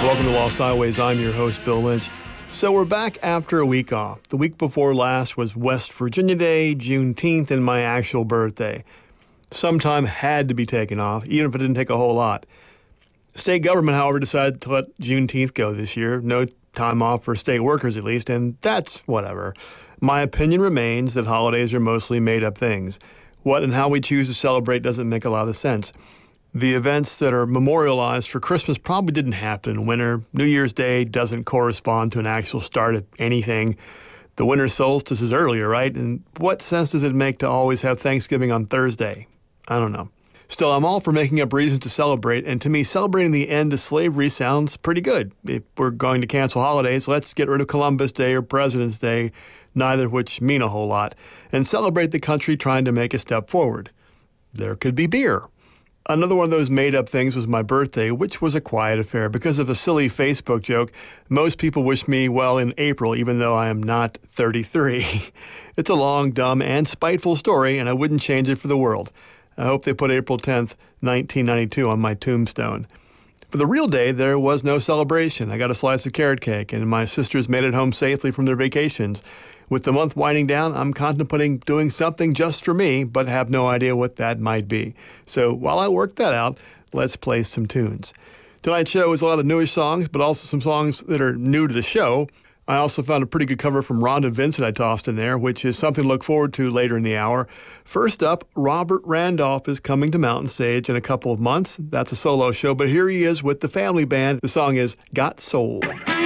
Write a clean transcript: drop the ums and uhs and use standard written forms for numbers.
Welcome to Lost Highways. I'm your host, Bill Lynch. So we're back after a week off. The week before last was West Virginia Day, Juneteenth, and my actual birthday. Some time had to be taken off, even if it didn't take a whole lot. State government, however, decided to let Juneteenth go this year. No time off for state workers, at least, and that's whatever. My opinion remains that holidays are mostly made-up things. What and how we choose to celebrate doesn't make a lot of sense. The events that are memorialized for Christmas probably didn't happen in winter. New Year's Day doesn't correspond to an actual start of anything. The winter solstice is earlier, right? And what sense does it make to always have Thanksgiving on Thursday? I don't know. Still, I'm all for making up reasons to celebrate, and to me, celebrating the end of slavery sounds pretty good. If we're going to cancel holidays, let's get rid of Columbus Day or President's Day, neither of which mean a whole lot, and celebrate the country trying to make a step forward. There could be beer. Another one of those made-up things was my birthday, which was a quiet affair. Because of a silly Facebook joke, most people wish me well in April, even though I am not 33. It's a long, dumb, and spiteful story, and I wouldn't change it for the world. I hope they put April 10th, 1992 on my tombstone. For the real day, there was no celebration. I got a slice of carrot cake, and my sisters made it home safely from their vacations. With the month winding down, I'm contemplating doing something just for me, but have no idea what that might be. So while I work that out, let's play some tunes. Tonight's show is a lot of newish songs, but also some songs that are new to the show. I also found a pretty good cover from Rhonda Vincent I tossed in there, which is something to look forward to later in the hour. First up, Robert Randolph is coming to Mountain Stage in a couple of months. That's a solo show, but here he is with the family band. The song is Got Soul.